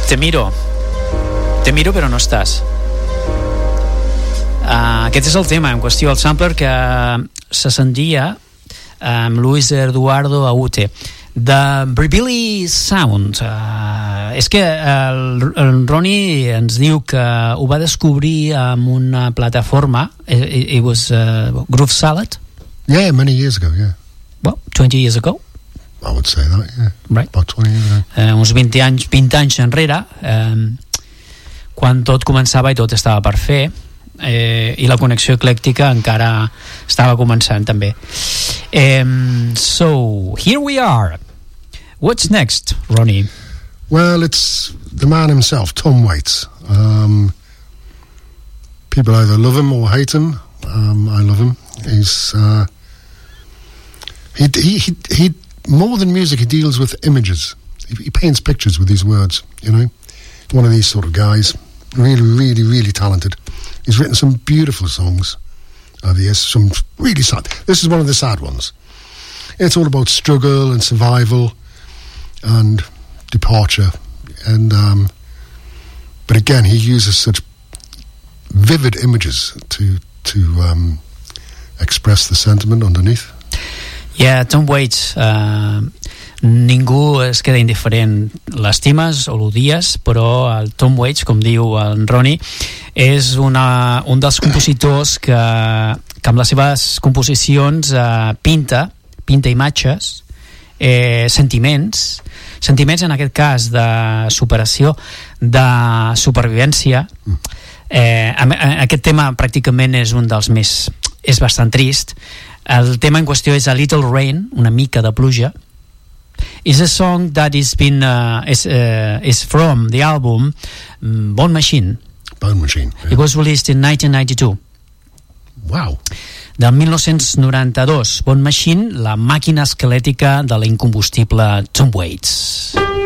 Te miro però no estàs. Aquest és el tema en qüestió, el sampler que se sentia amb Luis Eduardo Aute de Bribili Sound. És que el Ronnie ens diu que ho va descobrir amb una plataforma. It was Groove Salad. Yeah, many years ago, yeah. Well, 20 years ago. I would say that, yeah. Right. About 20 years ago. Uns 20 anys enrere, quan tot començava i tot estava per fer, i la connexió eclèctica encara estava començant també. So, here we are. What's next, Ronnie? Well, it's the man himself, Tom Waits. People either love him or hate him. I love him. He's he more than music, he deals with images. He paints pictures with his words, you know. One of these sort of guys. Really, really, really talented. He's written some beautiful songs over the years, some really sad. This is one of the sad ones. It's all about struggle and survival and departure. And but again, he uses such vivid images to express the sentiment underneath. Yeah, Tom Waits, ningú es queda indiferent, l'estimes o l'odies, però el Tom Waits, com diu el Ronnie, és un dels compositors que amb les seves composicions pinta imatges, sentiments en aquest cas de superació, de supervivència. Aquest tema pràcticament és un dels més, és bastant trist. El tema en qüestió és A Little Rain, una mica de pluja. Is a song that is from the album Bone Machine. Bone Machine, yeah. It was released in 1992. Wow. Del 1992. Bone Machine, la màquina esquelètica de la incombustible Tom Waits.